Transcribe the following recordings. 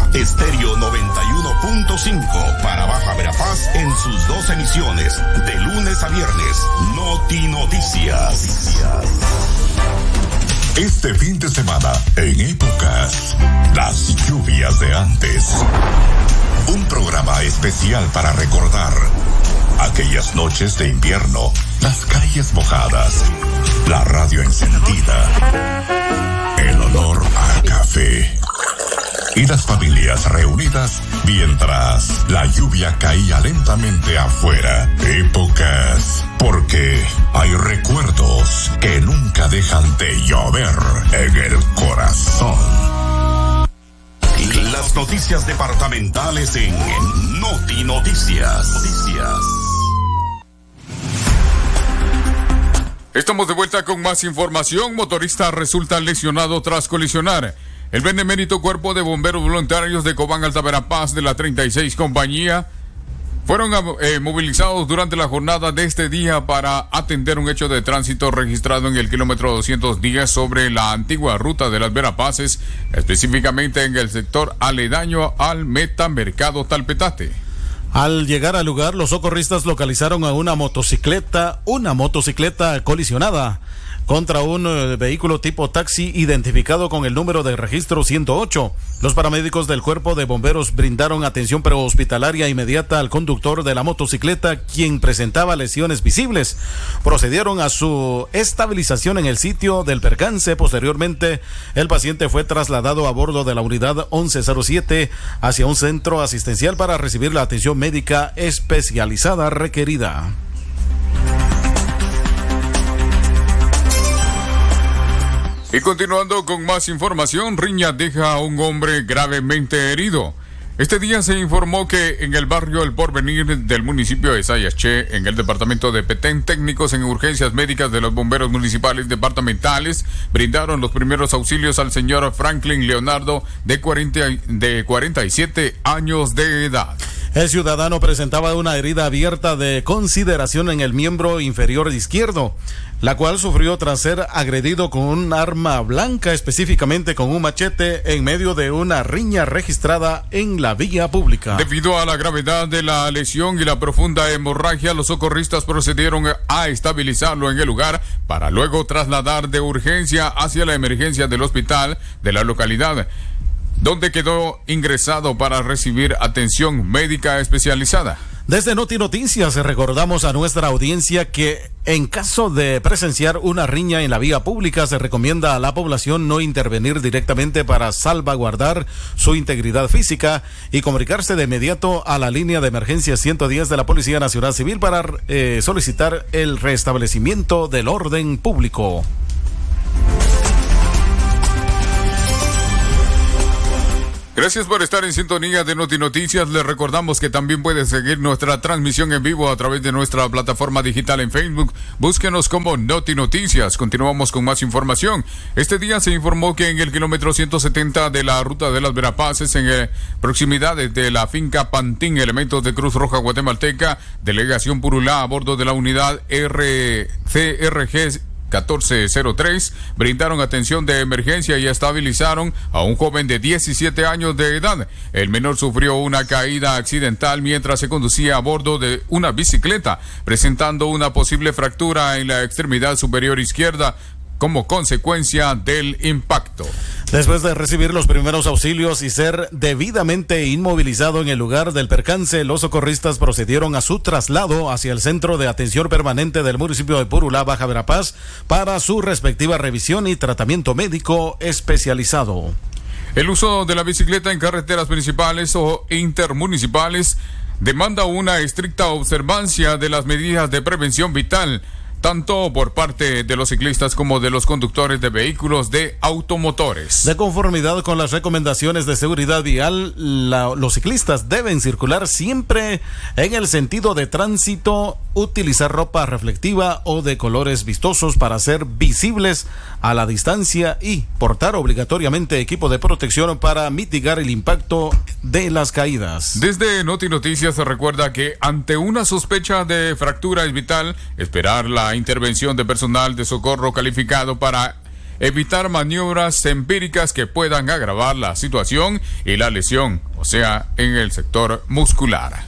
Estéreo 91.5 para Baja Verapaz en sus 2 emisiones, de lunes a viernes. Noti Noticias. Este fin de semana, en Épocas, las lluvias de antes. Un programa especial para recordar aquellas noches de invierno, las calles mojadas, la radio encendida, el olor a café y las familias reunidas mientras la lluvia caía lentamente afuera. Épocas, porque hay recuerdos que nunca dejan de llover en el corazón. Las noticias departamentales en Noti Noticias. Estamos de vuelta con más información. Motorista resulta lesionado tras colisionar. El benemérito Cuerpo de Bomberos Voluntarios de Cobán Alta Verapaz de la 36 Compañía fueron movilizados durante la jornada de este día para atender un hecho de tránsito registrado en el kilómetro 210 sobre la antigua ruta de las Verapaces, específicamente en el sector aledaño al Metamercado Talpetate. Al llegar al lugar, los socorristas localizaron a una motocicleta colisionada contra un vehículo tipo taxi identificado con el número de registro 108. Los paramédicos del Cuerpo de Bomberos brindaron atención prehospitalaria inmediata al conductor de la motocicleta, quien presentaba lesiones visibles. Procedieron a su estabilización en el sitio del percance. Posteriormente, el paciente fue trasladado a bordo de la unidad 1107 hacia un centro asistencial para recibir la atención médica especializada requerida. Y continuando con más información, riña deja a un hombre gravemente herido. Este día se informó que en el barrio El Porvenir del municipio de Sayaché, en el departamento de Petén, técnicos en urgencias médicas de los bomberos municipales departamentales brindaron los primeros auxilios al señor Franklin Leonardo, de 47 años de edad. El ciudadano presentaba una herida abierta de consideración en el miembro inferior izquierdo, la cual sufrió tras ser agredido con un arma blanca, específicamente con un machete, en medio de una riña registrada en la vía pública. Debido a la gravedad de la lesión y la profunda hemorragia, los socorristas procedieron a estabilizarlo en el lugar para luego trasladar de urgencia hacia la emergencia del hospital de la localidad, donde quedó ingresado para recibir atención médica especializada. Desde Noti Noticias recordamos a nuestra audiencia que en caso de presenciar una riña en la vía pública se recomienda a la población no intervenir directamente para salvaguardar su integridad física y comunicarse de inmediato a la línea de emergencia 110 de la Policía Nacional Civil para solicitar el restablecimiento del orden público. Gracias por estar en sintonía de Noti Noticias. Les recordamos que también pueden seguir nuestra transmisión en vivo a través de nuestra plataforma digital en Facebook. Búsquenos como Noti Noticias. Continuamos con más información. Este día se informó que en el kilómetro 170 de la ruta de las Verapaces, en proximidades de la finca Pantín, elementos de Cruz Roja Guatemalteca, Delegación Purulá, a bordo de la unidad RCRG 1403, brindaron atención de emergencia y estabilizaron a un joven de 17 años de edad. El menor sufrió una caída accidental mientras se conducía a bordo de una bicicleta, presentando una posible fractura en la extremidad superior izquierda como consecuencia del impacto. Después de recibir los primeros auxilios y ser debidamente inmovilizado en el lugar del percance, los socorristas procedieron a su traslado hacia el Centro de Atención Permanente del municipio de Purulá, Baja Verapaz, para su respectiva revisión y tratamiento médico especializado. El uso de la bicicleta en carreteras principales o intermunicipales demanda una estricta observancia de las medidas de prevención vital, tanto por parte de los ciclistas como de los conductores de vehículos de automotores. De conformidad con las recomendaciones de seguridad vial, los ciclistas deben circular siempre en el sentido de tránsito, utilizar ropa reflectiva o de colores vistosos para ser visibles a la distancia y portar obligatoriamente equipo de protección para mitigar el impacto de las caídas. Desde Noti Noticias se recuerda que ante una sospecha de fractura es vital esperar la intervención de personal de socorro calificado para evitar maniobras empíricas que puedan agravar la situación y la lesión, o sea, en el sector muscular.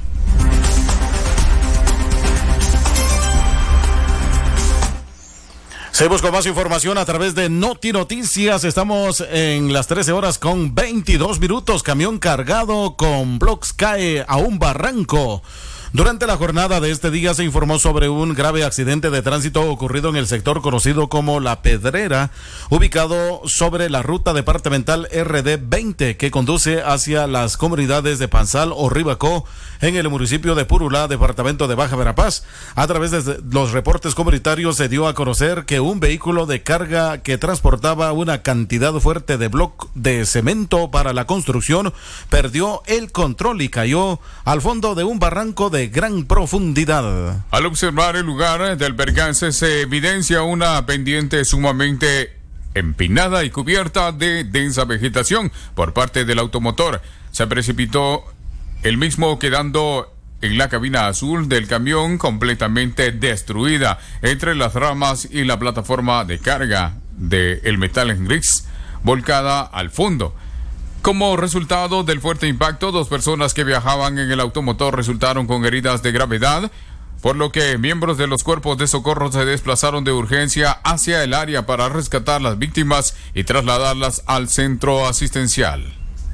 Seguimos con más información a través de Noti Noticias. Estamos en las 13 horas con 22 minutos. Camión cargado con blocks cae a un barranco. Durante la jornada de este día se informó sobre un grave accidente de tránsito ocurrido en el sector conocido como La Pedrera, ubicado sobre la ruta departamental RD 20 que conduce hacia las comunidades de Panzal o Ribacó en el municipio de Purulá, departamento de Baja Verapaz. A través de los reportes comunitarios se dio a conocer que un vehículo de carga que transportaba una cantidad fuerte de bloc de cemento para la construcción perdió el control y cayó al fondo de un barranco de gran profundidad. Al observar el lugar del percance se evidencia una pendiente sumamente empinada y cubierta de densa vegetación por parte del automotor. Se precipitó el mismo quedando en la cabina azul del camión completamente destruida entre las ramas y la plataforma de carga del metal en gris volcada al fondo. Como resultado del fuerte impacto, 2 personas que viajaban en el automotor resultaron con heridas de gravedad, por lo que miembros de los cuerpos de socorro se desplazaron de urgencia hacia el área para rescatar las víctimas y trasladarlas al centro asistencial.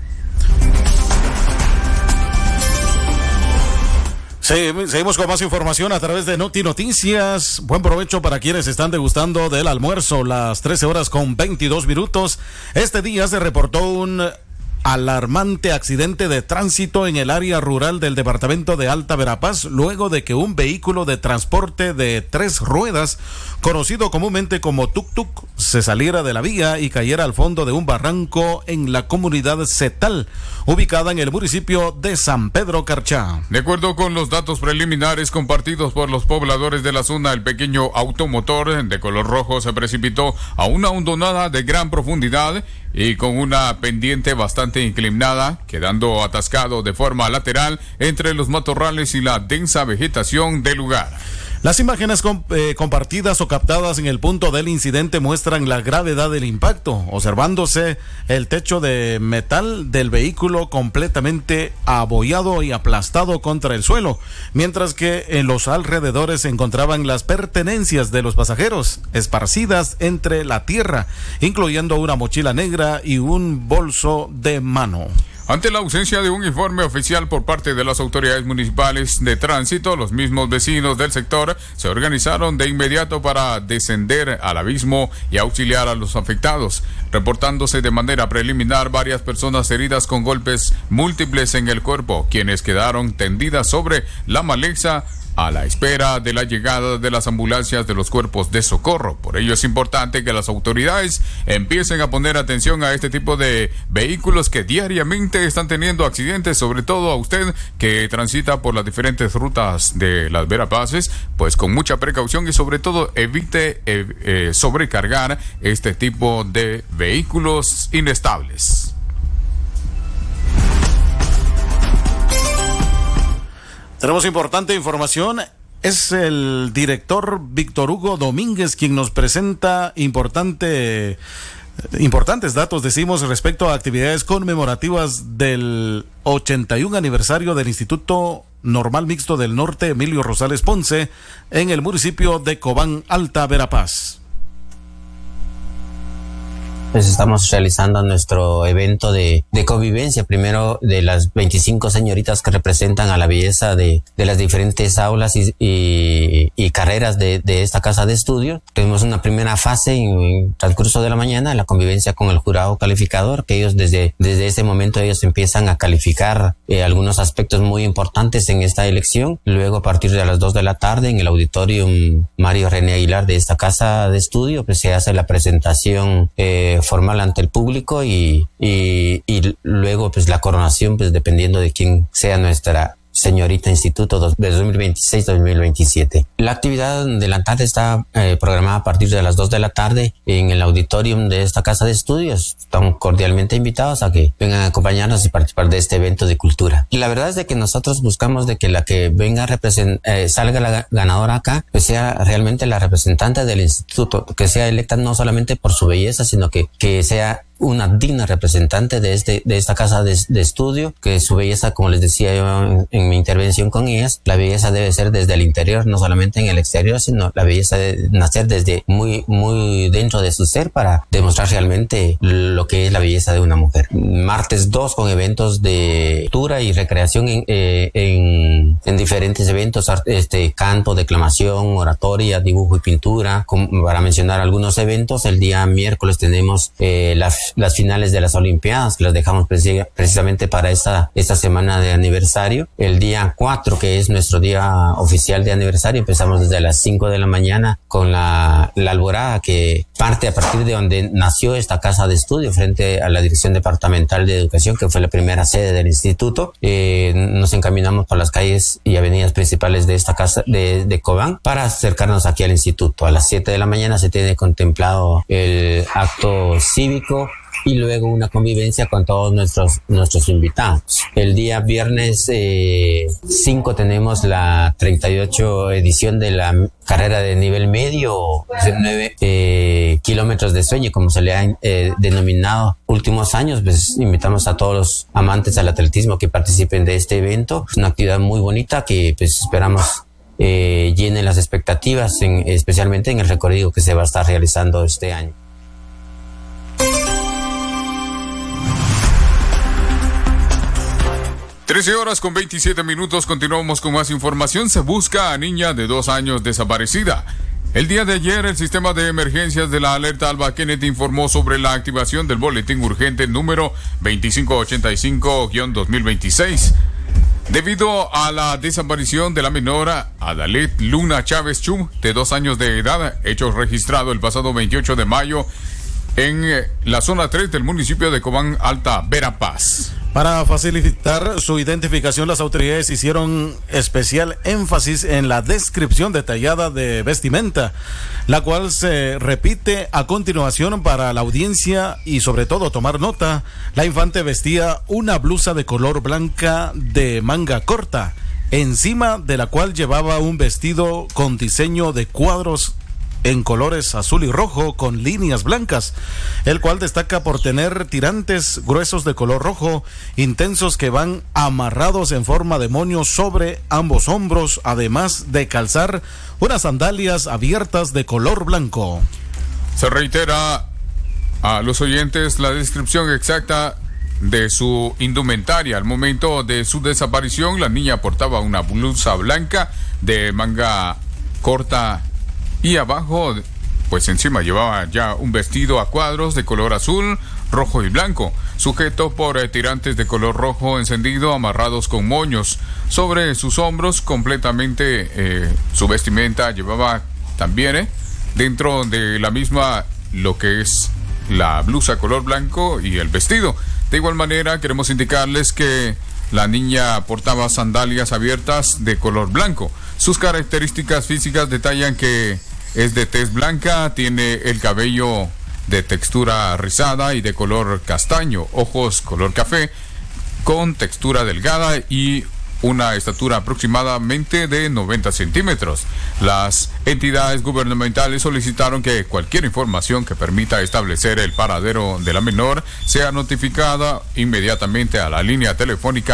Seguimos con más información a través de Noti Noticias. Buen provecho para quienes están degustando del almuerzo. Las 13 horas con 22 minutos. Este día se reportó un alarmante accidente de tránsito en el área rural del departamento de Alta Verapaz, luego de que un vehículo de transporte de 3 ruedas, conocido comúnmente como tuk-tuk, se saliera de la vía y cayera al fondo de un barranco en la comunidad Cetal, ubicada en el municipio de San Pedro Carchá. De acuerdo con los datos preliminares compartidos por los pobladores de la zona, el pequeño automotor de color rojo se precipitó a una hondonada de gran profundidad y con una pendiente bastante inclinada, quedando atascado de forma lateral entre los matorrales y la densa vegetación del lugar. Las imágenes compartidas o captadas en el punto del incidente muestran la gravedad del impacto, observándose el techo de metal del vehículo completamente abollado y aplastado contra el suelo, mientras que en los alrededores se encontraban las pertenencias de los pasajeros esparcidas entre la tierra, incluyendo una mochila negra y un bolso de mano. Ante la ausencia de un informe oficial por parte de las autoridades municipales de tránsito, los mismos vecinos del sector se organizaron de inmediato para descender al abismo y auxiliar a los afectados, reportándose de manera preliminar varias personas heridas con golpes múltiples en el cuerpo, quienes quedaron tendidas sobre la maleza a la espera de la llegada de las ambulancias de los cuerpos de socorro. Por ello es importante que las autoridades empiecen a poner atención a este tipo de vehículos que diariamente están teniendo accidentes, sobre todo a usted que transita por las diferentes rutas de las Verapaces, pues con mucha precaución y sobre todo evite sobrecargar este tipo de vehículos inestables. Tenemos importante información. Es el director Víctor Hugo Domínguez quien nos presenta importantes datos, decimos, respecto a actividades conmemorativas del 81 aniversario del Instituto Normal Mixto del Norte Emilio Rosales Ponce en el municipio de Cobán, Alta Verapaz. Pues estamos realizando nuestro evento de convivencia, primero de las 25 señoritas que representan a la belleza de las diferentes aulas y carreras de esta casa de estudio. Tuvimos una primera fase en el transcurso de la mañana, la convivencia con el jurado calificador, que ellos desde ese momento ellos empiezan a calificar algunos aspectos muy importantes en esta elección. Luego, a partir de las 2 de la tarde, en el auditorium Mario René Aguilar de esta casa de estudio, pues se hace la presentación formal ante el público y luego pues la coronación, pues dependiendo de quién sea señorita instituto de 2026-2027. La actividad de la tarde está programada a partir de las 2 de la tarde en el auditorium de esta casa de estudios. Están cordialmente invitados a que vengan a acompañarnos y participar de este evento de cultura. Y la verdad es de que nosotros buscamos de que la que venga a salga la ganadora acá, que sea realmente la representante del instituto, que sea electa no solamente por su belleza, sino que sea una digna representante de esta casa de estudio, que su belleza, como les decía yo en mi intervención con ellas, la belleza debe ser desde el interior, no solamente en el exterior, sino la belleza de nacer desde muy, muy dentro de su ser para demostrar realmente lo que es la belleza de una mujer. Martes 2 con eventos de cultura y recreación en diferentes eventos, canto, declamación, oratoria, dibujo y pintura, para mencionar algunos eventos. El día miércoles tenemos las finales de las Olimpiadas, que las dejamos precisamente para esta semana de aniversario. El día 4, que es nuestro día oficial de aniversario, empezamos desde las 5 de la mañana con la alborada, que parte a partir de donde nació esta casa de estudio, frente a la Dirección Departamental de Educación, que fue la primera sede del instituto. Nos encaminamos por las calles y avenidas principales de esta casa de Cobán para acercarnos aquí al instituto. A las 7 de la mañana se tiene contemplado el acto cívico y luego una convivencia con todos nuestros invitados. El día viernes 5 tenemos la 38 edición de la carrera de nivel medio, 9 kilómetros de sueño, como se le ha denominado últimos años. Pues invitamos a todos los amantes al atletismo que participen de este evento. Es una actividad muy bonita que pues esperamos llene las expectativas, especialmente en el recorrido que se va a estar realizando este año. Horas con 27 minutos, continuamos con más información. Se busca a niña de 2 años desaparecida. El día de ayer, el sistema de emergencias de la alerta Alba Kenneth informó sobre la activación del boletín urgente número 2585-2026. Debido a la desaparición de la menor Adalet Luna Chávez Chum, de 2 años de edad, hecho registrado el pasado 28 de mayo en la zona 3 del municipio de Cobán, Alta Verapaz. Para facilitar su identificación, las autoridades hicieron especial énfasis en la descripción detallada de vestimenta, la cual se repite a continuación para la audiencia y sobre todo tomar nota. La infante vestía una blusa de color blanca de manga corta, encima de la cual llevaba un vestido con diseño de cuadros en colores azul y rojo con líneas blancas, el cual destaca por tener tirantes gruesos de color rojo intensos que van amarrados en forma de moño sobre ambos hombros, además de calzar unas sandalias abiertas de color blanco. Se reitera a los oyentes la descripción exacta de su indumentaria. Al momento de su desaparición, la niña portaba una blusa blanca de manga corta y abajo, pues encima llevaba ya un vestido a cuadros de color azul, rojo y blanco, sujeto por tirantes de color rojo encendido amarrados con moños. Sobre sus hombros completamente su vestimenta llevaba también dentro de la misma lo que es la blusa color blanco y el vestido. De igual manera queremos indicarles que la niña portaba sandalias abiertas de color blanco. Sus características físicas detallan que es de tez blanca, tiene el cabello de textura rizada y de color castaño, ojos color café, con textura delgada y una estatura aproximadamente de 90 centímetros. Las entidades gubernamentales solicitaron que cualquier información que permita establecer el paradero de la menor sea notificada inmediatamente a la línea telefónica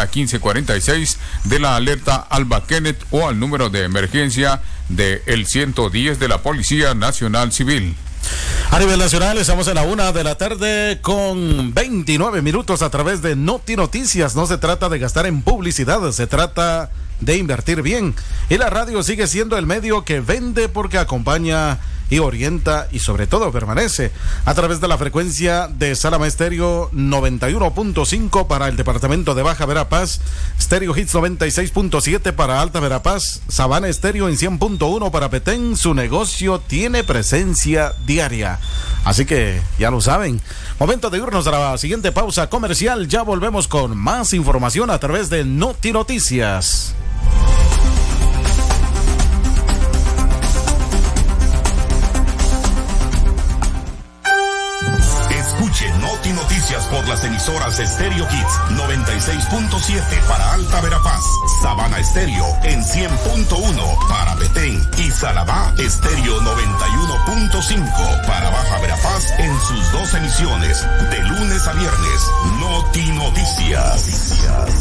1546 de la alerta Alba Kenneth o al número de emergencia de el 110 de la Policía Nacional Civil. A nivel nacional, estamos en la 1 de la tarde con 29 minutos a través de Noti Noticias. No se trata de gastar en publicidad, se trata de invertir bien. Y la radio sigue siendo el medio que vende porque acompaña y orienta y sobre todo permanece a través de la frecuencia de Salama Estéreo 91.5 para el departamento de Baja Verapaz, Stereo Hits 96.7 para Alta Verapaz, Sabana Estéreo en 100.1 para Petén. Su negocio tiene presencia diaria. Así que ya lo saben. Momento de irnos a la siguiente pausa comercial. Ya volvemos con más información a través de Noti Noticias. Escuche Noti Noticias por las emisoras Stereo Hits 96.7 para Alta Verapaz, Sabana Estéreo en 100.1 para Petén y Salabá Estéreo 91.5 para Baja Verapaz en sus dos emisiones de lunes a viernes. Noti Noticias.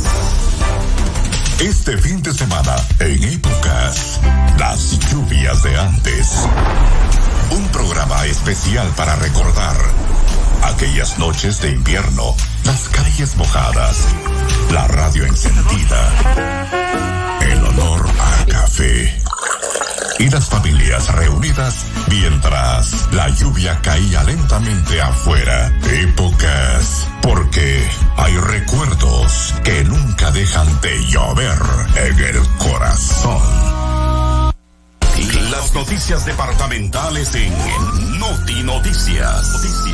Este fin de semana en Épocas, las lluvias de antes. Un programa especial para recordar aquellas noches de invierno, las calles mojadas, la radio encendida, el olor a café y las familias reunidas mientras la lluvia caía lentamente afuera. Épocas, porque hay recuerdos que nunca dejan de llover en el corazón. Las noticias departamentales en Noti Noticias.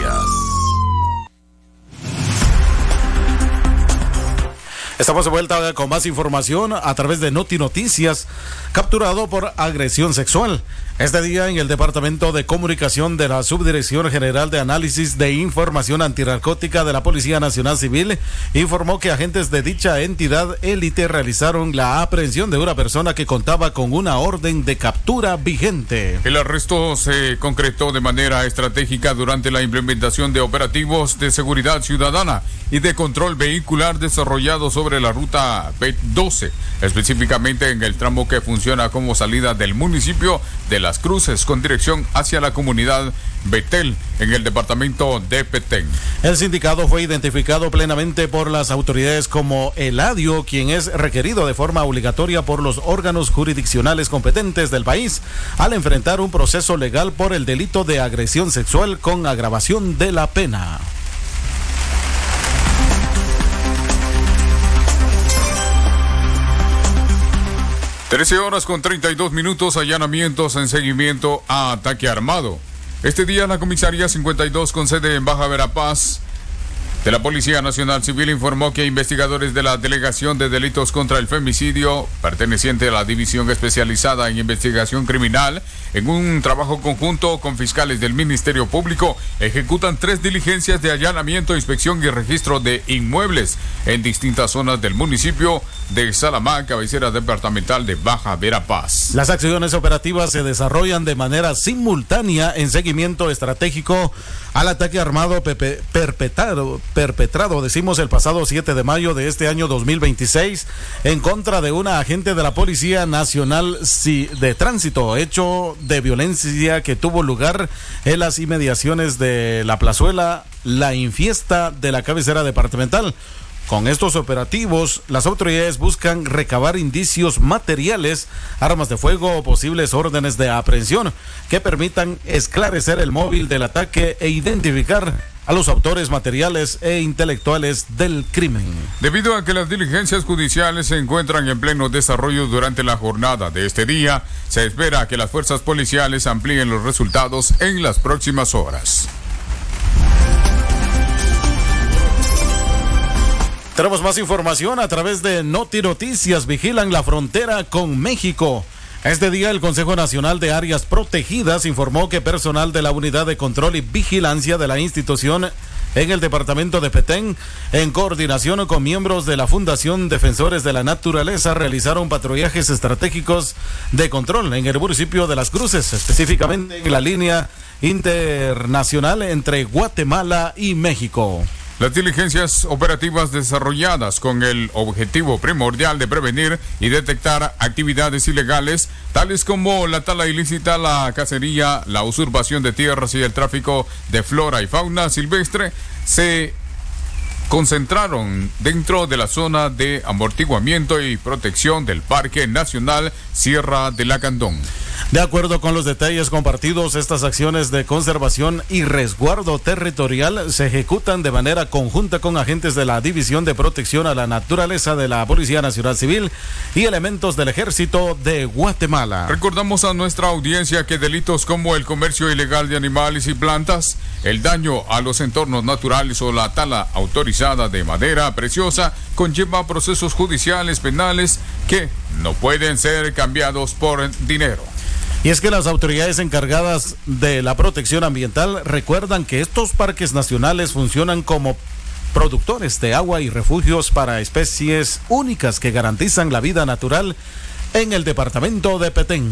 Estamos de vuelta con más información a través de Noti Noticias. Capturado por agresión sexual. Este día en el Departamento de Comunicación de la Subdirección General de Análisis de Información Antinarcótica de la Policía Nacional Civil informó que agentes de dicha entidad élite realizaron la aprehensión de una persona que contaba con una orden de captura vigente. El arresto se concretó de manera estratégica durante la implementación de operativos de seguridad ciudadana y de control vehicular desarrollados sobre la ruta B12, específicamente en el tramo que funciona como salida del municipio de Las Cruces con dirección hacia la comunidad Betel en el departamento de Petén. El sindicado fue identificado plenamente por las autoridades como Eladio, quien es requerido de forma obligatoria por los órganos jurisdiccionales competentes del país al enfrentar un proceso legal por el delito de agresión sexual con agravación de la pena. (13:32), allanamientos en seguimiento a ataque armado. Este día la comisaría 52 con sede en Baja Verapaz de la Policía Nacional Civil informó que investigadores de la Delegación de Delitos contra el Femicidio, perteneciente a la División Especializada en Investigación Criminal, en un trabajo conjunto con fiscales del Ministerio Público, ejecutan 3 diligencias de allanamiento, inspección y registro de inmuebles en distintas zonas del municipio de Salamá, cabecera departamental de Baja Verapaz. Las acciones operativas se desarrollan de manera simultánea en seguimiento estratégico al ataque armado perpetrado, decimos, el pasado 7 de mayo de este año 2026 en contra de una agente de la Policía Nacional de Tránsito, hecho de violencia que tuvo lugar en las inmediaciones de la plazuela La Infiesta de la cabecera departamental. Con estos operativos, las autoridades buscan recabar indicios materiales, armas de fuego o posibles órdenes de aprehensión que permitan esclarecer el móvil del ataque e identificar a los autores materiales e intelectuales del crimen. Debido a que las diligencias judiciales se encuentran en pleno desarrollo durante la jornada de este día, se espera que las fuerzas policiales amplíen los resultados en las próximas horas. Tenemos más información a través de Noti Noticias. Vigilan la frontera con México. Este día el Consejo Nacional de Áreas Protegidas informó que personal de la Unidad de Control y Vigilancia de la institución en el departamento de Petén, en coordinación con miembros de la Fundación Defensores de la Naturaleza, realizaron patrullajes estratégicos de control en el municipio de Las Cruces, específicamente en la línea internacional entre Guatemala y México. Las diligencias operativas desarrolladas con el objetivo primordial de prevenir y detectar actividades ilegales, tales como la tala ilícita, la cacería, la usurpación de tierras y el tráfico de flora y fauna silvestre, se concentraron dentro de la zona de amortiguamiento y protección del Parque Nacional Sierra de Lacandón. De acuerdo con los detalles compartidos, estas acciones de conservación y resguardo territorial se ejecutan de manera conjunta con agentes de la División de Protección a la Naturaleza de la Policía Nacional Civil y elementos del Ejército de Guatemala. Recordamos a nuestra audiencia que delitos como el comercio ilegal de animales y plantas, el daño a los entornos naturales o la tala autorizada de madera preciosa conlleva procesos judiciales penales que no pueden ser cambiados por dinero. Y es que las autoridades encargadas de la protección ambiental recuerdan que estos parques nacionales funcionan como productores de agua y refugios para especies únicas que garantizan la vida natural en el departamento de Petén.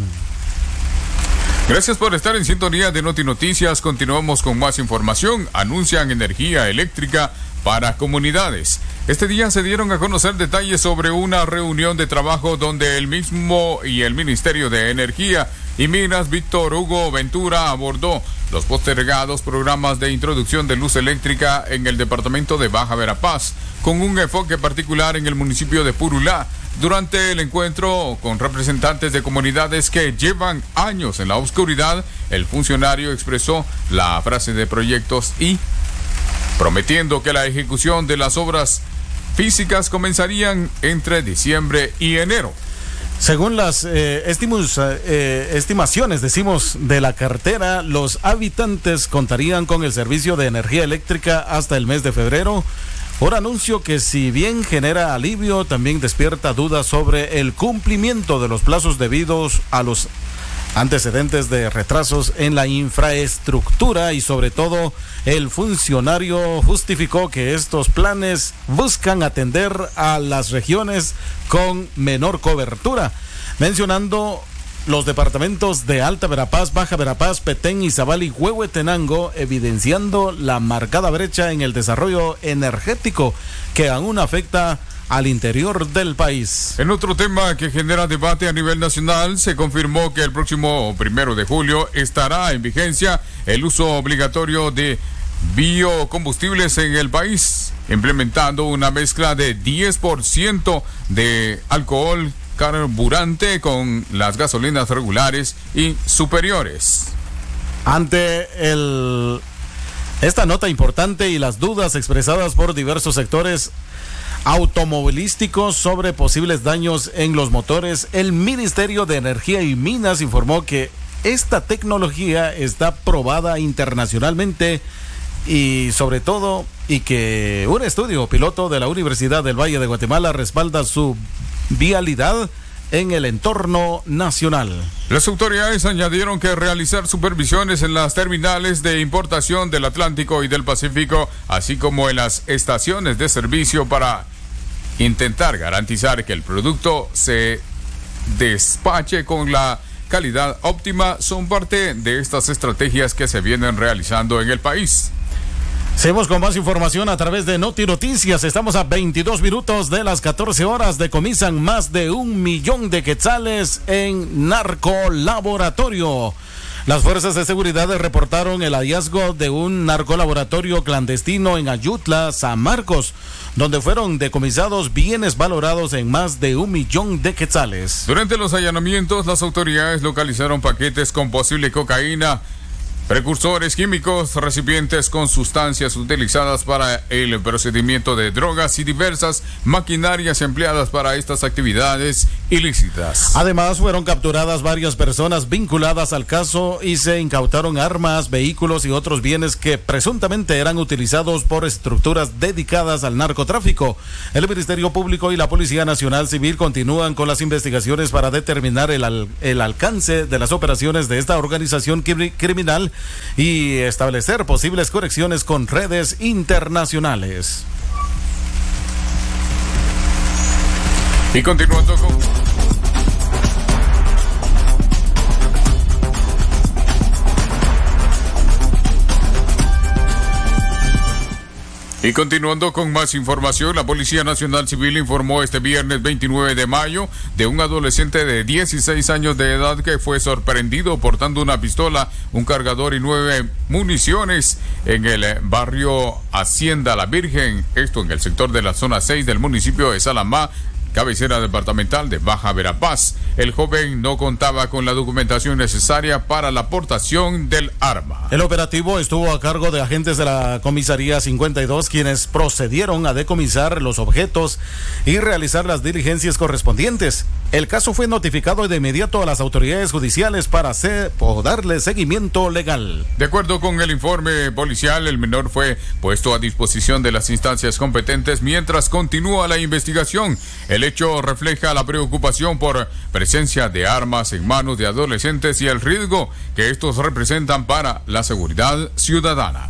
Gracias por estar en sintonía de Noti Noticias. Continuamos con más información. Anuncian energía eléctrica para comunidades. Este día se dieron a conocer detalles sobre una reunión de trabajo donde el mismo y el Ministerio de Energía y Minas, Víctor Hugo Ventura, abordó los postergados programas de introducción de luz eléctrica en el departamento de Baja Verapaz, con un enfoque particular en el municipio de Purulá. Durante el encuentro con representantes de comunidades que llevan años en la oscuridad, el funcionario expresó la frase de proyectos y prometiendo que la ejecución de las obras físicas comenzarían entre diciembre y enero. Según las estimaciones, de la cartera, los habitantes contarían con el servicio de energía eléctrica hasta el mes de febrero. Por anuncio que, si bien genera alivio, también despierta dudas sobre el cumplimiento de los plazos debidos a los antecedentes de retrasos en la infraestructura, y sobre todo el funcionario justificó que estos planes buscan atender a las regiones con menor cobertura, mencionando los departamentos de Alta Verapaz, Baja Verapaz, Petén, Izabal y Huehuetenango, evidenciando la marcada brecha en el desarrollo energético que aún afecta al interior del país. En otro tema que genera debate a nivel nacional, se confirmó que el próximo 1 de julio estará en vigencia el uso obligatorio de biocombustibles en el país, implementando una mezcla de 10% de alcohol carburante con las gasolinas regulares y superiores. Ante esta nota importante y las dudas expresadas por diversos sectores automovilísticos sobre posibles daños en los motores, el Ministerio de Energía y Minas informó que esta tecnología está probada internacionalmente y sobre todo, y que un estudio piloto de la Universidad del Valle de Guatemala respalda su vialidad en el entorno nacional. Las autoridades añadieron que realizar supervisiones en las terminales de importación del Atlántico y del Pacífico, así como en las estaciones de servicio para intentar garantizar que el producto se despache con la calidad óptima, son parte de estas estrategias que se vienen realizando en el país. Seguimos con más información a través de Noti Noticias. Estamos a 22 minutos de las 14 horas. Decomisan más de 1 millón de quetzales en narcolaboratorio. Las fuerzas de seguridad reportaron el hallazgo de un narcolaboratorio clandestino en Ayutla, San Marcos, donde fueron decomisados bienes valorados en más de 1 millón de quetzales. Durante los allanamientos, las autoridades localizaron paquetes con posible cocaína, precursores químicos, recipientes con sustancias utilizadas para el procedimiento de drogas y diversas maquinarias empleadas para estas actividades ilícitas. Además, fueron capturadas varias personas vinculadas al caso y se incautaron armas, vehículos y otros bienes que presuntamente eran utilizados por estructuras dedicadas al narcotráfico. El Ministerio Público y la Policía Nacional Civil continúan con las investigaciones para determinar el alcance de las operaciones de esta organización criminal y establecer posibles conexiones con redes internacionales. Y continuando con... Y continuando con más información, la Policía Nacional Civil informó este viernes 29 de mayo de un adolescente de 16 años de edad que fue sorprendido portando una pistola, un cargador y 9 municiones en el barrio Hacienda La Virgen, esto en el sector de la zona 6 del municipio de Salamá, cabecera departamental de Baja Verapaz. El joven no contaba con la documentación necesaria para la portación del arma. El operativo estuvo a cargo de agentes de la comisaría 52, quienes procedieron a decomisar los objetos y realizar las diligencias correspondientes. El caso fue notificado de inmediato a las autoridades judiciales para darle seguimiento legal. De acuerdo con el informe policial, el menor fue puesto a disposición de las instancias competentes mientras continúa la investigación. El hecho refleja la preocupación por presencia de armas en manos de adolescentes y el riesgo que estos representan para la seguridad ciudadana.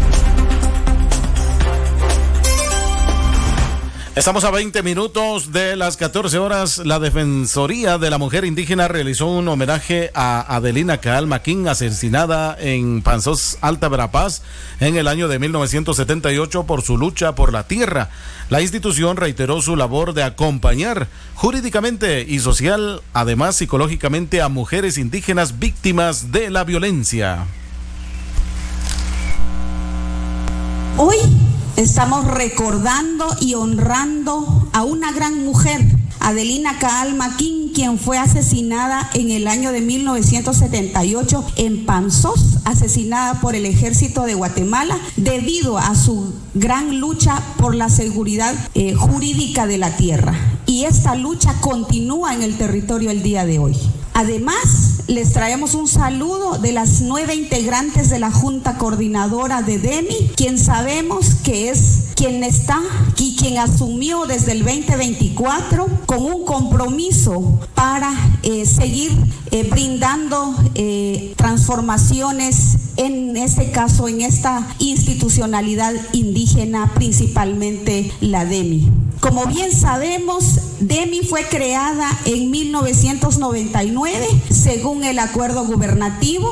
Estamos a 20 minutos de las 14 horas. La Defensoría de la Mujer Indígena realizó un homenaje a Adelina Caal Maquín, asesinada en Panzós, Alta Verapaz, en el año de 1978 por su lucha por la tierra. La institución reiteró su labor de acompañar jurídicamente y social, además psicológicamente, a mujeres indígenas víctimas de la violencia. Hoy estamos recordando y honrando a una gran mujer, Adelina Caal Maquín, quien fue asesinada en el año de 1978 en Panzós, asesinada por el ejército de Guatemala debido a su gran lucha por la seguridad jurídica de la tierra. Y esta lucha continúa en el territorio el día de hoy. Además, les traemos un saludo de las 9 integrantes de la Junta Coordinadora de DEMI, quien sabemos que es quien está y quien asumió desde el 2024 con un compromiso para seguir brindando transformaciones, en este caso, en esta institucionalidad indígena, principalmente la DEMI. Como bien sabemos, DEMI fue creada en 1999 según el acuerdo gubernativo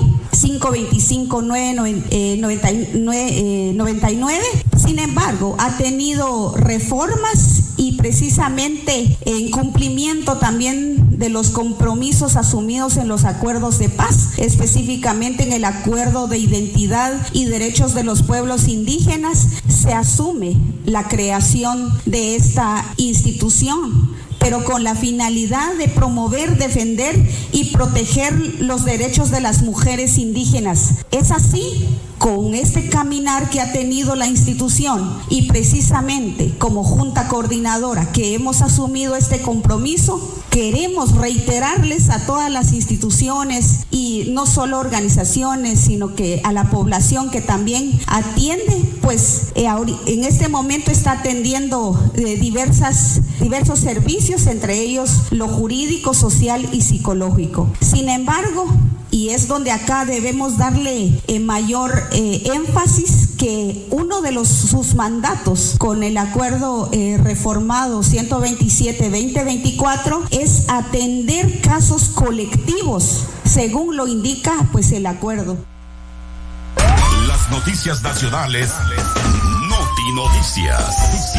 525-999. Sin embargo, ha tenido reformas y precisamente en cumplimiento también de los compromisos asumidos en los acuerdos de paz, específicamente en el acuerdo de identidad y derechos de los pueblos indígenas, se asume la creación de esta institución, pero con la finalidad de promover, defender y proteger los derechos de las mujeres indígenas. Es así, con este caminar que ha tenido la institución y precisamente como Junta Coordinadora que hemos asumido este compromiso, queremos reiterarles a todas las instituciones y no solo organizaciones, sino que a la población que también atiende, pues en este momento está atendiendo diversos servicios, entre ellos lo jurídico, social y psicológico. Sin embargo, y es donde acá debemos darle mayor énfasis, que uno de sus mandatos con el acuerdo reformado 127-2024 es atender casos colectivos, según lo indica pues el acuerdo. Las noticias nacionales, Noti Noticias.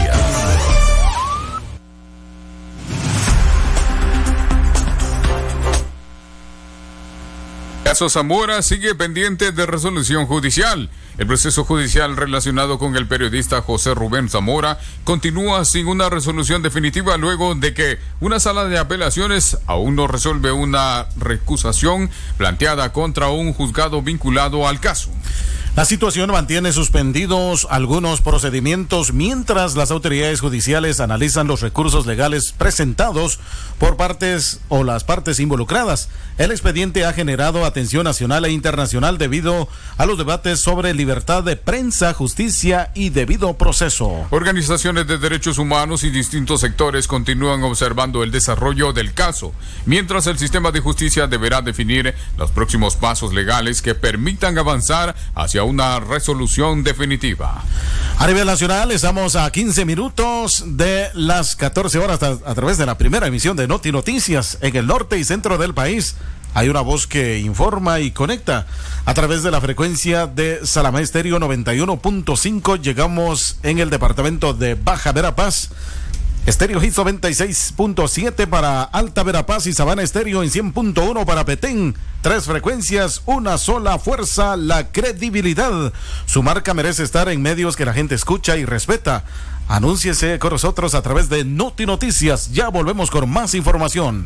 Caso Zamora sigue pendiente de resolución judicial. El proceso judicial relacionado con el periodista José Rubén Zamora continúa sin una resolución definitiva luego de que una sala de apelaciones aún no resuelve una recusación planteada contra un juzgado vinculado al caso. La situación mantiene suspendidos algunos procedimientos mientras las autoridades judiciales analizan los recursos legales presentados por las partes involucradas. El expediente ha generado atención nacional e internacional debido a los debates sobre libertad de prensa, justicia y debido proceso. Organizaciones de derechos humanos y distintos sectores continúan observando el desarrollo del caso, mientras el sistema de justicia deberá definir los próximos pasos legales que permitan avanzar hacia una resolución definitiva. A nivel nacional, estamos a 15 minutos de las 14 horas a través de la primera emisión de Noti Noticias. En el norte y centro del país hay una voz que informa y conecta a través de la frecuencia de Salamá Estéreo 91.5. Llegamos en el departamento de Baja Verapaz, Estéreo Hits 96.7 para Alta Verapaz y Sabana Estéreo en 100.1 para Petén. 3 frecuencias, una sola fuerza, la credibilidad. Su marca merece estar en medios que la gente escucha y respeta. Anúnciese con nosotros a través de Noti Noticias. Ya volvemos con más información.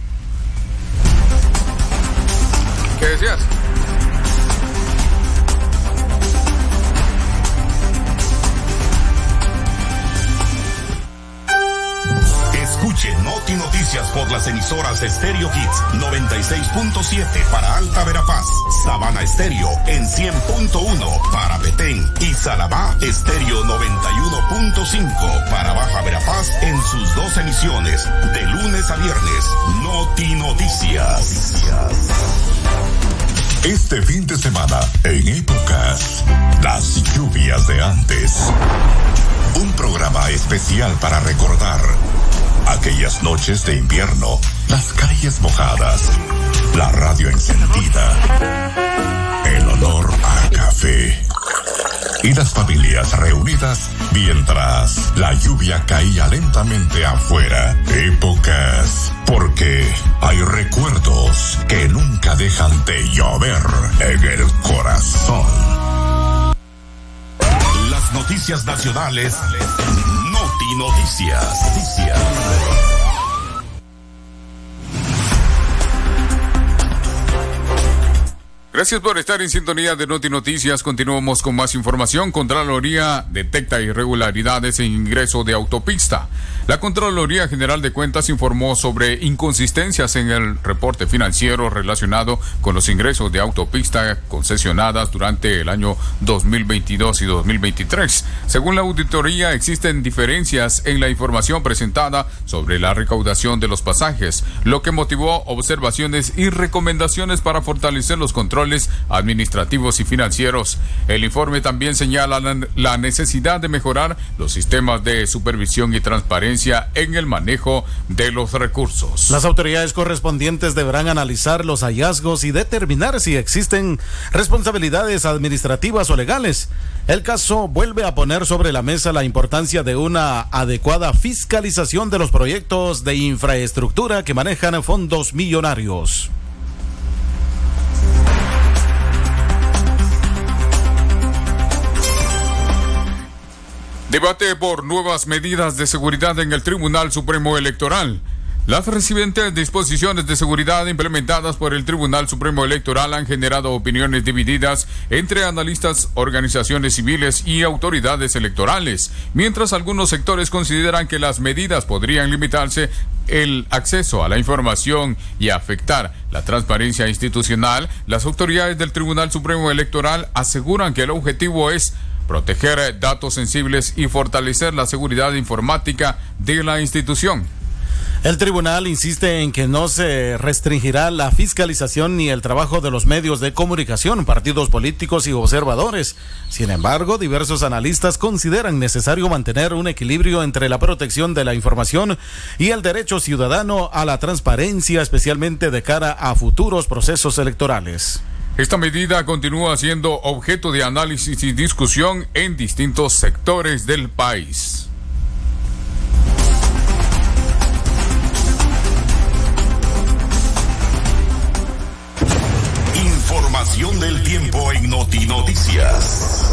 ¿Qué decías? Escuche Noti Noticias por las emisoras Estéreo Hits 96.7 para Alta Verapaz, Sabana Estéreo en 100.1 para Petén y Salabá Estéreo 91.5 para Baja Verapaz en sus 2 emisiones de lunes a viernes. Noti Noticias. Este fin de semana, en Épocas, las lluvias de antes. Un programa especial para recordar aquellas noches de invierno, las calles mojadas, la radio encendida, el olor a café y las familias reunidas mientras la lluvia caía lentamente afuera. Épocas, porque hay recuerdos que nunca dejan de llover en el corazón. Las noticias nacionales. Noti Noticias. Gracias por estar en sintonía de Noti Noticias. Continuamos con más información. Contraloría detecta irregularidades en ingreso de autopista. La Contraloría General de Cuentas informó sobre inconsistencias en el reporte financiero relacionado con los ingresos de autopista concesionadas durante el año 2022 y 2023. Según la auditoría, existen diferencias en la información presentada sobre la recaudación de los pasajes, lo que motivó observaciones y recomendaciones para fortalecer los controles administrativos y financieros. El informe también señala la necesidad de mejorar los sistemas de supervisión y transparencia en el manejo de los recursos. Las autoridades correspondientes deberán analizar los hallazgos y determinar si existen responsabilidades administrativas o legales. El caso vuelve a poner sobre la mesa la importancia de una adecuada fiscalización de los proyectos de infraestructura que manejan fondos millonarios. Debate por nuevas medidas de seguridad en el Tribunal Supremo Electoral. Las recientes disposiciones de seguridad implementadas por el Tribunal Supremo Electoral han generado opiniones divididas entre analistas, organizaciones civiles y autoridades electorales. Mientras algunos sectores consideran que las medidas podrían limitarse el acceso a la información y afectar la transparencia institucional, las autoridades del Tribunal Supremo Electoral aseguran que el objetivo es proteger datos sensibles y fortalecer la seguridad informática de la institución. El tribunal insiste en que no se restringirá la fiscalización ni el trabajo de los medios de comunicación, partidos políticos y observadores. Sin embargo, diversos analistas consideran necesario mantener un equilibrio entre la protección de la información y el derecho ciudadano a la transparencia, especialmente de cara a futuros procesos electorales. Esta medida continúa siendo objeto de análisis y discusión en distintos sectores del país. Información del tiempo en Noti Noticias.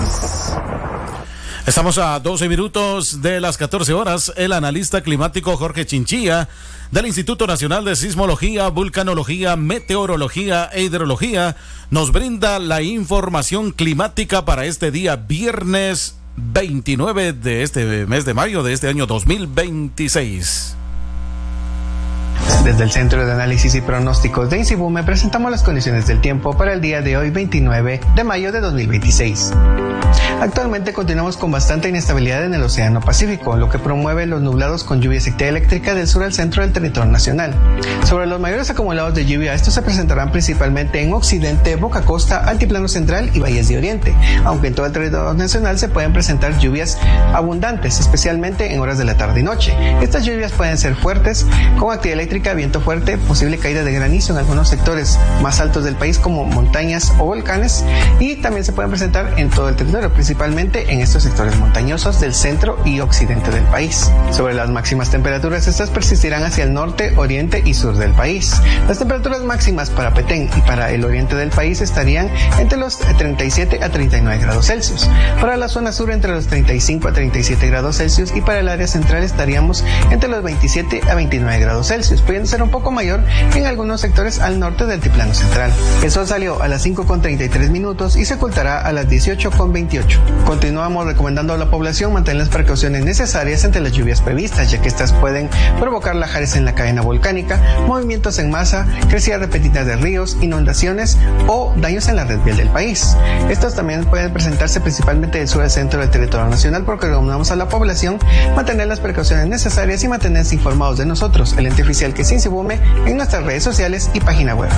Estamos a 12 minutos de las 14 horas. El analista climático Jorge Chinchilla del Instituto Nacional de Sismología, Vulcanología, Meteorología e Hidrología nos brinda la información climática para este día viernes 29 de este mes de mayo de este año 2026. Desde el Centro de Análisis y Pronósticos de INSIBUME presentamos las condiciones del tiempo para el día de hoy, 29 de mayo de 2026. Actualmente continuamos con bastante inestabilidad en el Océano Pacífico, lo que promueve los nublados con lluvia y actividad eléctrica del sur al centro del territorio nacional. Sobre los mayores acumulados de lluvia, estos se presentarán principalmente en Occidente, Boca Costa, Altiplano Central y Valles de Oriente, aunque en todo el territorio nacional se pueden presentar lluvias abundantes, especialmente en horas de la tarde y noche. Estas lluvias pueden ser fuertes, con actividad eléctrica viento fuerte, posible caída de granizo en algunos sectores más altos del país como montañas o volcanes, y también se pueden presentar en todo el territorio, principalmente en estos sectores montañosos del centro y occidente del país. Sobre las máximas temperaturas, estas persistirán hacia el norte, oriente y sur del país. Las temperaturas máximas para Petén y para el oriente del país estarían entre los 37 a 39 grados Celsius. Para la zona sur entre los 35 a 37 grados Celsius y para el área central estaríamos entre los 27 a 29 grados Celsius, pudiendo ser un poco mayor en algunos sectores al norte del altiplano central. El sol salió a las 5:33 minutos y se ocultará a las 18:28. Continuamos recomendando a la población mantener las precauciones necesarias ante las lluvias previstas, ya que estas pueden provocar lajares en la cadena volcánica, movimientos en masa, crecidas repentinas de ríos, inundaciones o daños en la red vial del país. Estos también pueden presentarse principalmente del sur al centro del territorio nacional, porque recomendamos a la población mantener las precauciones necesarias y mantenerse informados de nosotros, el ente oficial que es INSIBUME, en nuestras redes sociales y página web.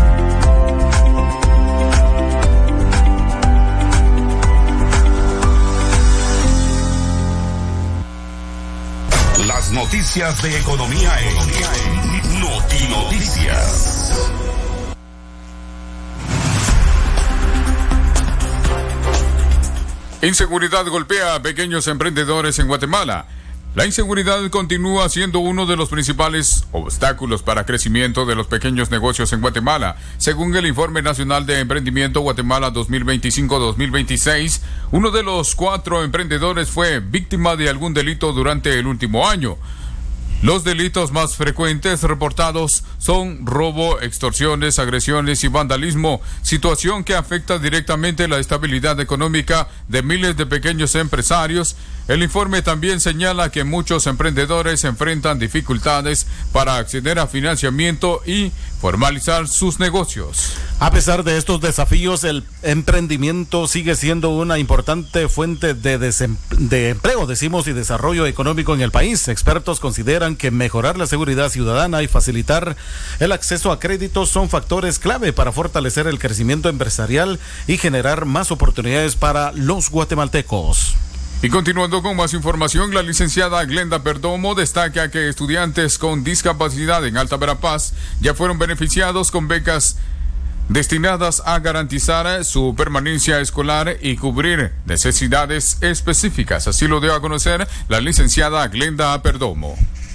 Las noticias de economía en Notinoticias. Inseguridad golpea a pequeños emprendedores en Guatemala. La inseguridad continúa siendo uno de los principales obstáculos para el crecimiento de los pequeños negocios en Guatemala. Según el Informe Nacional de Emprendimiento Guatemala 2025-2026, uno de los 4 emprendedores fue víctima de algún delito durante el último año. Los delitos más frecuentes reportados son robo, extorsiones, agresiones y vandalismo, situación que afecta directamente la estabilidad económica de miles de pequeños empresarios. El informe también señala que muchos emprendedores enfrentan dificultades para acceder a financiamiento y formalizar sus negocios. A pesar de estos desafíos, el emprendimiento sigue siendo una importante fuente de empleo, y desarrollo económico en el país. Expertos consideran que mejorar la seguridad ciudadana y facilitar el acceso a créditos son factores clave para fortalecer el crecimiento empresarial y generar más oportunidades para los guatemaltecos. Y continuando con más información, la licenciada Glenda Perdomo destaca que estudiantes con discapacidad en Alta Verapaz ya fueron beneficiados con becas destinadas a garantizar su permanencia escolar y cubrir necesidades específicas. Así lo dio a conocer la licenciada Glenda Perdomo.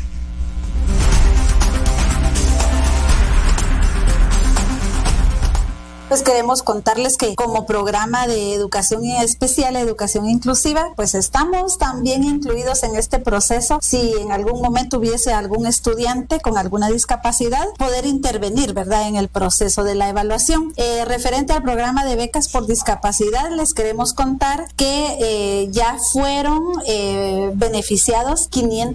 Pues queremos contarles que como programa de educación especial, educación inclusiva, pues estamos también incluidos en este proceso. Si en algún momento hubiese algún estudiante con alguna discapacidad, poder intervenir, ¿verdad?, en el proceso de la evaluación. Referente al programa de becas por discapacidad, les queremos contar que ya fueron beneficiados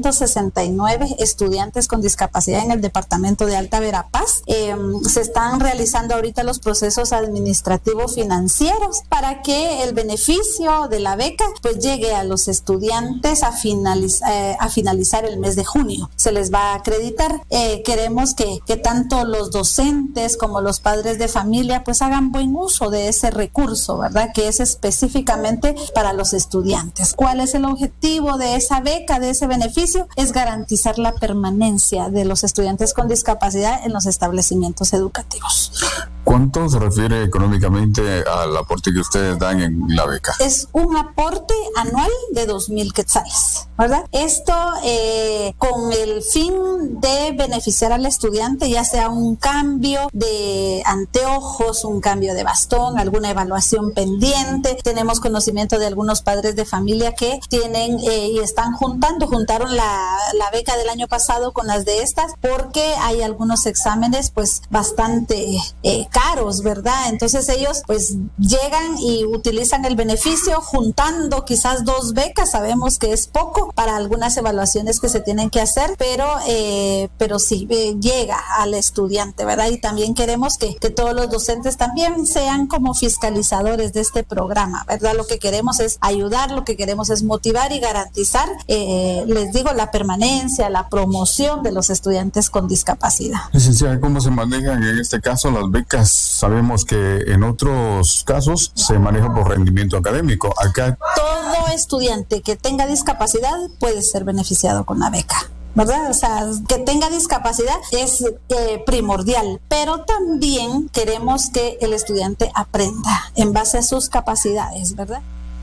569 estudiantes con discapacidad en el departamento de Alta Verapaz. Se están realizando ahorita los procesos administrativos financieros para que el beneficio de la beca pues llegue a los estudiantes a finalizar el mes de junio. Se les va a acreditar. Queremos que tanto los docentes como los padres de familia pues hagan buen uso de ese recurso, ¿verdad?, que es específicamente para los estudiantes. ¿Cuál es el objetivo de esa beca, de ese beneficio? Es garantizar la permanencia de los estudiantes con discapacidad en los establecimientos educativos. ¿Cuánto se refiere económicamente al aporte que ustedes dan en la beca? Es un aporte anual de 2,000 quetzales, ¿verdad? Esto con el fin de beneficiar al estudiante, ya sea un cambio de anteojos, un cambio de bastón, alguna evaluación pendiente. Tenemos conocimiento de algunos padres de familia que tienen y juntaron la beca del año pasado con las de estas, porque hay algunos exámenes pues bastante caros, ¿verdad? Entonces ellos pues llegan y utilizan el beneficio juntando quizás 2 becas. Sabemos que es poco para algunas evaluaciones que se tienen que hacer, pero sí llega al estudiante, ¿verdad? Y también queremos que todos los docentes también sean como fiscalizadores de este programa, ¿verdad? Lo que queremos es ayudar, lo que queremos es motivar y garantizar, les digo, la permanencia, la promoción de los estudiantes con discapacidad. Licenciada, ¿cómo se manejan en este caso las becas? Sabemos que en otros casos se maneja por rendimiento académico. Acá todo estudiante que tenga discapacidad puede ser beneficiado con la beca. ¿verdad? O sea, que tenga discapacidad es primordial, pero también queremos que el estudiante aprenda en base a sus capacidades, ¿verdad?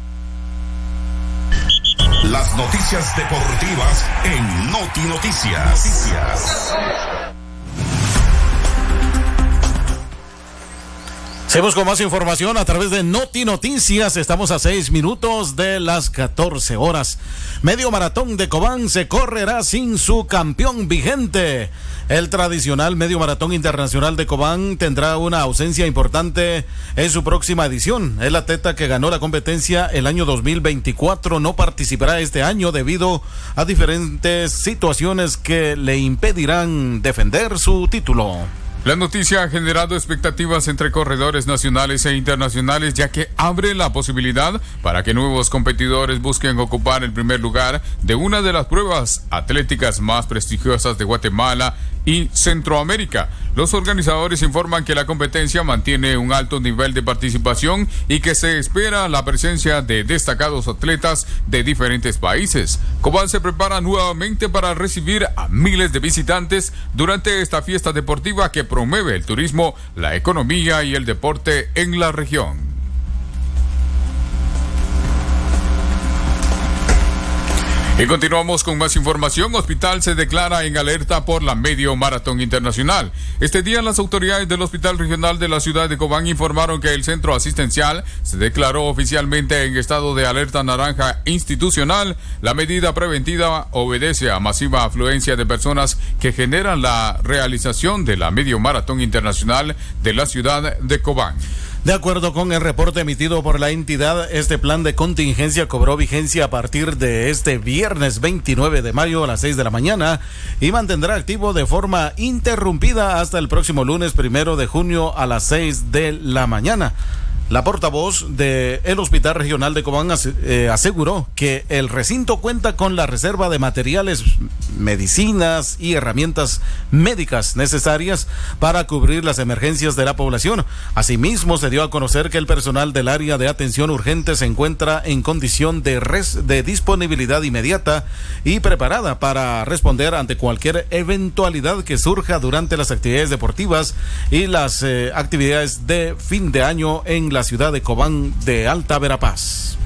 Las noticias deportivas en Noti Noticias. Seguimos con más información a través de Noti Noticias. Estamos a 6 minutos de las 14 horas. Medio maratón de Cobán se correrá sin su campeón vigente. El tradicional Medio Maratón Internacional de Cobán tendrá una ausencia importante en su próxima edición. El atleta que ganó la competencia el año 2024 no participará este año debido a diferentes situaciones que le impedirán defender su título. La noticia ha generado expectativas entre corredores nacionales e internacionales, ya que abre la posibilidad para que nuevos competidores busquen ocupar el primer lugar de una de las pruebas atléticas más prestigiosas de Guatemala y Centroamérica. Los organizadores informan que la competencia mantiene un alto nivel de participación y que se espera la presencia de destacados atletas de diferentes países. Cobán se prepara nuevamente para recibir a miles de visitantes durante esta fiesta deportiva que promueve el turismo, la economía y el deporte en la región. Y continuamos con más información. Hospital se declara en alerta por la Medio Maratón Internacional. Este día las autoridades del Hospital Regional de la ciudad de Cobán informaron que el centro asistencial se declaró oficialmente en estado de alerta naranja institucional. La medida preventiva obedece a masiva afluencia de personas que generan la realización de la Medio Maratón Internacional de la ciudad de Cobán. De acuerdo con el reporte emitido por la entidad, este plan de contingencia cobró vigencia a partir de este viernes 29 de mayo a las 6 de la mañana y mantendrá activo de forma interrumpida hasta el próximo lunes 1 de junio a las 6 de la mañana. La portavoz del Hospital Regional de Cobán aseguró que el recinto cuenta con la reserva de materiales, medicinas y herramientas médicas necesarias para cubrir las emergencias de la población. Asimismo, se dio a conocer que el personal del área de atención urgente se encuentra en condición de disponibilidad inmediata y preparada para responder ante cualquier eventualidad que surja durante las actividades deportivas y las actividades de fin de año en la ciudad de Cobán de Alta Verapaz.